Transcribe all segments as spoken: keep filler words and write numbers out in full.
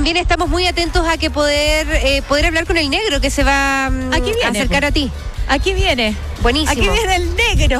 también estamos muy atentos a que poder eh, poder hablar con el negro que se va um, Aquí viene, a acercar pues. a ti. Aquí viene. Buenísimo. Aquí viene el negro.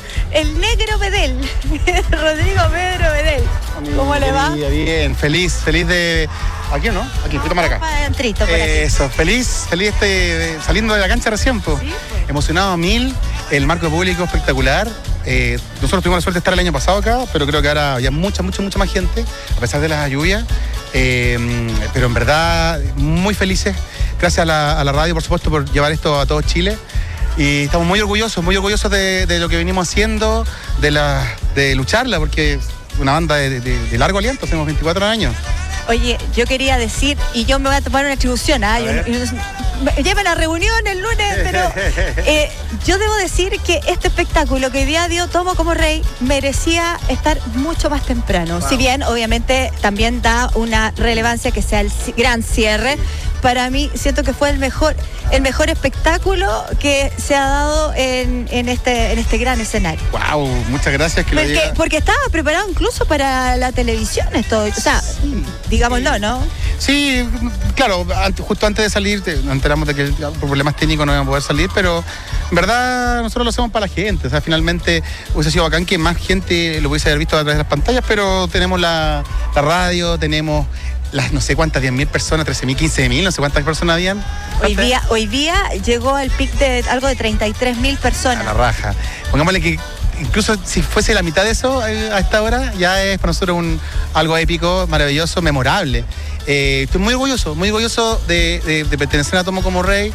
El negro Medel. Rodrigo Pedro Medel. ¿Cómo le va? Bien, bien, feliz, feliz de... ¿Aquí o no? Aquí, voy a tomar acá. Adentrito, por aquí. Eso, feliz, feliz este, saliendo de la cancha recién, po. Sí, pues. Emocionado a mil, el marco público espectacular. Eh, nosotros tuvimos la suerte de estar el año pasado acá, pero creo que ahora hay mucha, mucha, mucha más gente, a pesar de las lluvias. Eh, pero en verdad, muy felices. Gracias a la, a la radio, por supuesto, por llevar esto a todo Chile. Y estamos muy orgullosos, muy orgullosos de, de lo que venimos haciendo, de, la, de lucharla, porque es una banda de, de, de largo aliento, hacemos veinticuatro años. Oye, yo quería decir, y yo me voy a tomar una atribución, ¿ah? Yo, yo, yo, lleva la reunión el lunes, pero eh, yo debo decir que este espectáculo que hoy día dio Tomo como Rey merecía estar mucho más temprano. Wow. Si bien, obviamente, también da una relevancia que sea el gran cierre. Para mí, siento que fue el mejor, el mejor espectáculo que se ha dado en, en, este, en este gran escenario. Wow, muchas gracias. Que porque, lo diga. porque estaba preparado incluso para la televisión esto, o sea, sí, digámoslo, ¿no? Sí, claro, antes, justo antes de salir nos enteramos de que por problemas técnicos no íbamos a poder salir, pero en verdad nosotros lo hacemos para la gente. O sea, finalmente hubiese sido bacán que más gente lo pudiese haber visto a través de las pantallas, pero tenemos la, la radio, tenemos las no sé cuántas, diez mil personas, trece mil, quince mil, no sé cuántas personas habían. Hoy día, hoy día llegó al pic de algo de treinta y tres mil personas. A la raja. Pongámosle que incluso si fuese la mitad de eso a esta hora, ya es para nosotros un, algo épico, maravilloso, memorable. Eh, estoy muy orgulloso, muy orgulloso de, de, de pertenecer a Tomo como Rey,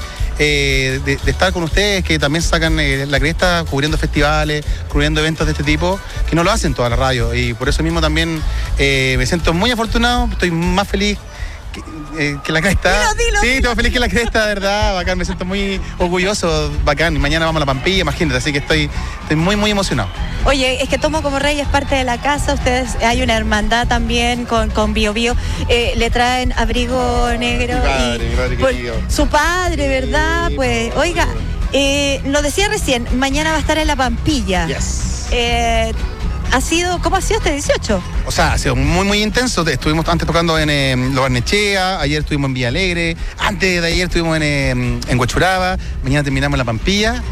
eh, de, de estar con ustedes, que también sacan eh, la cresta cubriendo festivales, cubriendo eventos de este tipo, que no lo hacen toda la radio. Y por eso mismo también eh, me siento muy afortunado, estoy más feliz que, eh, que la cresta. Dilo, dilo, sí, dilo. estoy feliz que la cresta, de verdad, bacán, me siento muy orgulloso, bacán. Y mañana vamos a la Pampilla, imagínate, así que estoy, estoy muy, muy emocionado. Oye, es que Tomo como Rey es parte de la casa, ustedes, hay una hermandad también con, con Bio Bio, eh, le traen abrigo negro. Mi padre, y, mi padre por, querido. su padre, ¿verdad? Sí, pues, por oiga, eh, lo decía recién, mañana va a estar en la Pampilla. Yes. Eh, ha sido, ¿cómo ha sido este dieciocho? O sea, ha sido muy, muy intenso. Estuvimos antes tocando en eh, Lo Barnechea, ayer estuvimos en Villa Alegre, antes de ayer estuvimos en, eh, en Huechuraba, mañana terminamos en La Pampilla.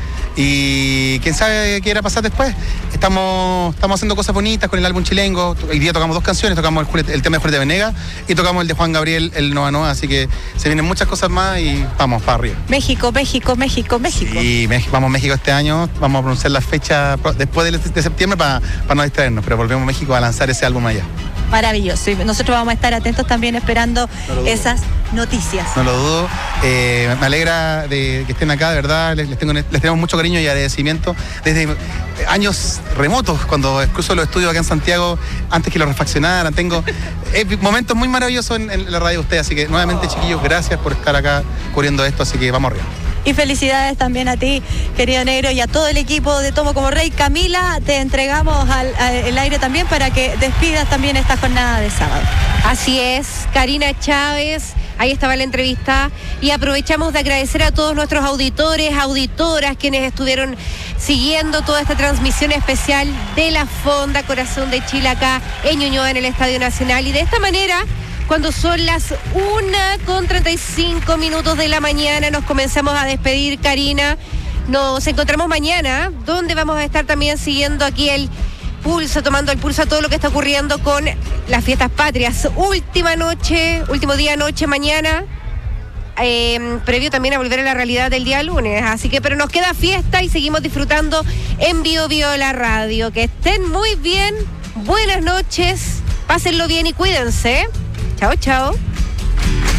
Y quién sabe qué irá a pasar después. Estamos, estamos haciendo cosas bonitas con el álbum Chilengo. Hoy día tocamos dos canciones, tocamos el, el tema de Julieta Venegas y tocamos el de Juan Gabriel, el Nova Nova, así que se vienen muchas cosas más y vamos para arriba. México, México, México, México. Sí, México, vamos a México este año, vamos a pronunciar la fecha después de, de septiembre para pa no distraernos, pero volvemos a México a lanzar ese álbum allá. Maravilloso. Y nosotros vamos a estar atentos también esperando no esas noticias. No lo dudo. Eh, me alegra de que estén acá, de verdad. Les, les, tengo, les tenemos mucho cariño y agradecimiento desde años remotos, cuando incluso los estudios acá en Santiago, antes que lo refaccionaran. Tengo eh, momentos muy maravillosos en, en la radio de ustedes. Así que nuevamente, chiquillos, gracias por estar acá cubriendo esto. Así que vamos arriba. Y felicidades también a ti, querido negro, y a todo el equipo de Tomo como Rey. Camila, te entregamos al, al el aire también para que despidas también esta jornada de sábado. Así es, Karina Chávez, ahí estaba la entrevista y aprovechamos de agradecer a todos nuestros auditores, auditoras, quienes estuvieron siguiendo toda esta transmisión especial de la Fonda Corazón de Chile acá en Ñuñoa, en el Estadio Nacional. Y de esta manera, cuando son las una con treinta y cinco minutos de la mañana, nos comenzamos a despedir, Karina. Nos encontramos mañana, donde vamos a estar también siguiendo aquí el pulso, tomando el pulso a todo lo que está ocurriendo con las fiestas patrias. Última noche, último día noche mañana, eh, previo también a volver a la realidad del día lunes. Así que, pero nos queda fiesta y seguimos disfrutando en Bio Bio la radio. Que estén muy bien, buenas noches, pásenlo bien y cuídense. Chao, chao.